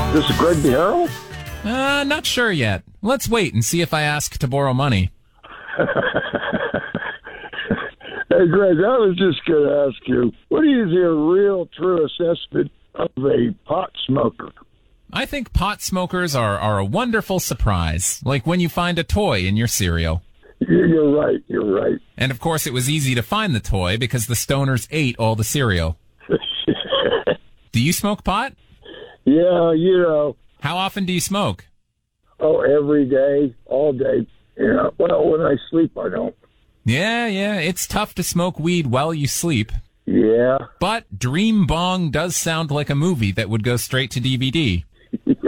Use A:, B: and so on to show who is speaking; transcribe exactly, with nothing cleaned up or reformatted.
A: This is Greg the Herald?
B: Uh, not sure yet. Let's wait and see if I ask to borrow money.
A: Hey, Greg, I was just going to ask you, what is your real, true assessment of a pot smoker?
B: I think pot smokers are, are a wonderful surprise, like when you find a toy in your cereal.
A: You're right, you're right.
B: And, of course, it was easy to find the toy because the stoners ate all the cereal. Do you smoke pot?
A: Yeah, you know.
B: How often do you smoke?
A: Oh, every day, all day. Yeah, well, when I sleep, I don't.
B: Yeah, yeah, it's tough to smoke weed while you sleep.
A: Yeah.
B: But Dream Bong does sound like a movie that would go straight to D V D.